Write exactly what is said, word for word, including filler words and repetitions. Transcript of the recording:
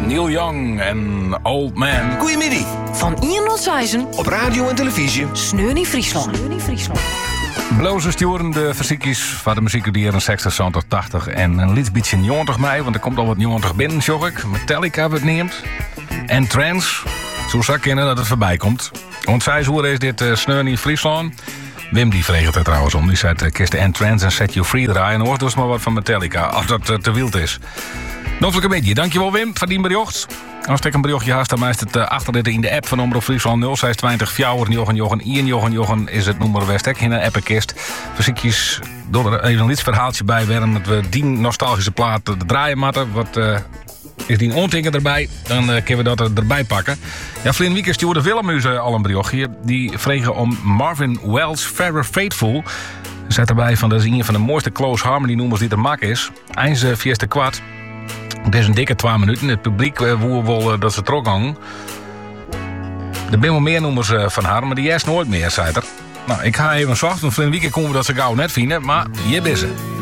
Neil Young en Old Man. Goedemiddag. Van Ian Noordwijzen Op radio en televisie. Sneur in Friesland. Sneur in Friesland. Blozen sturen de fysiekjes van de muziek uit de jaren zestig, zeventig, tachtig en een lied beetje negentig mee, want er komt al wat negentig binnen, zag ik. Metallica wordt neemt. En Trance. Zo zou ik kennen dat het voorbij komt. Want vijf uur is dit uh, Sneur in Friesland. Wim die vreegt er trouwens om. Die zei, uh, kist de Entrance en Set You Free draaien. En hoort dus maar wat van Metallica, als dat uh, te wild is. Nog een beetje. Dankjewel Wim, voor die bericht. Als ik een berichtje haast, dan meest het uh, achterin in de app van Omroep Friesland nul zes twintig vier Jochen Jochen Ian Jochen Jochen is het nummer Westek in een appenkist. Verziekjes, door er even een liedverhaaltje bij werden dat we die nostalgische plaat uh, draaien matten. Wat uh, is die ontinker erbij, dan uh, kunnen we dat er, erbij pakken. Ja, Flynn Wiekers stuurde Willemuze uh, al een berichtje. Die vregen om Marvin Wells Forever Faithful. Zet erbij van dat is een van de mooiste close harmony nummers die er mak is. Eins uh, vierste kwart. Het is een dikke twee minuten. Het publiek uh, woer wel uh, dat ze trok hangen. Er zijn wel meer nummers uh, van haar, maar die is nooit meer, zei er. Nou, ik ga even zochten, want Flynn Wiekers komen we dat ze gauw net vinden, maar hier is ze.